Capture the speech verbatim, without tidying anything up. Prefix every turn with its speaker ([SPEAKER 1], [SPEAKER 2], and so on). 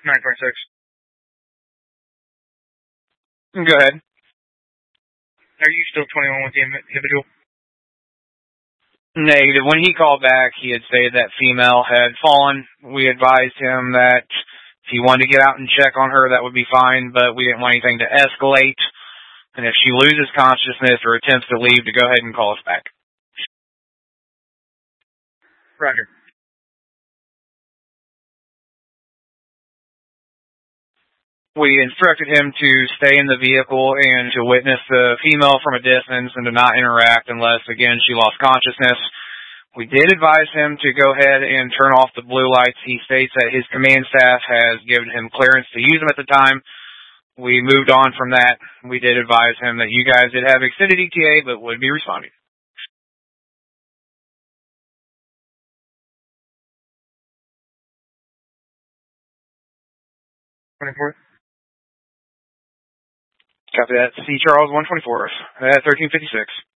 [SPEAKER 1] nine twenty-six.
[SPEAKER 2] Go ahead.
[SPEAKER 1] Are you still twenty-one with the individual?
[SPEAKER 2] Negative. When he called back, he had stated that female had fallen. We advised him that if he wanted to get out and check on her, that would be fine, but we didn't want anything to escalate. And if she loses consciousness or attempts to leave, to go ahead and call us back.
[SPEAKER 1] Roger.
[SPEAKER 2] We instructed him to stay in the vehicle and to witness the female from a distance and to not interact unless, again, she lost consciousness. We did advise him to go ahead and turn off the blue lights. He states that his command staff has given him clearance to use them at the time. We moved on from that. We did advise him that you guys did have extended E T A, but would be responding.
[SPEAKER 1] twenty-fourth.
[SPEAKER 2] Copy that. C. Charles, one twenty-fourth, at thirteen fifty-six.